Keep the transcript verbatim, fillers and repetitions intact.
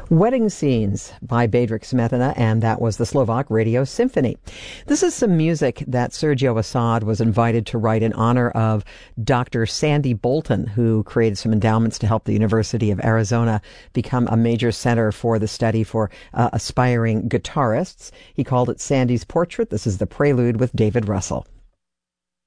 Wedding Scenes by Bedřich Smetana, and that was the Slovak Radio Symphony. This is some music that Sergio Assad was invited to write in honor of Doctor Sandy Bolton, who created some endowments to help the University of Arizona become a major center for the study for uh, aspiring guitarists. He called it Sandy's Portrait. This is the prelude with David Russell.